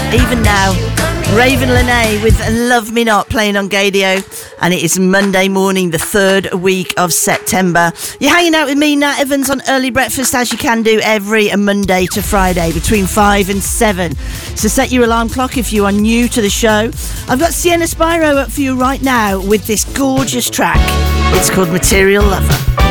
even now. Raven Lene with Love Me Not playing on Gadio, and it is Monday morning, the 3rd week of September. You're hanging out with me, Nat Evans, on Early Breakfast, as you can do every Monday to Friday between 5 and 7. So set your alarm clock if you are new to the show. I've got Sienna Spyro up for you right now with this gorgeous track. It's called Material Lover.